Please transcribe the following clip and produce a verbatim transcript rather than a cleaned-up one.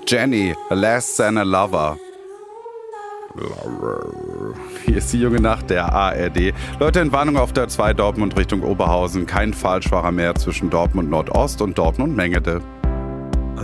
Jenny, less than a lover. Hier ist die junge Nacht der A R D. Leute, in Warnung auf der zwei Dortmund Richtung Oberhausen. Kein Fahrradfahrer mehr zwischen Dortmund Nordost und Dortmund Mengede.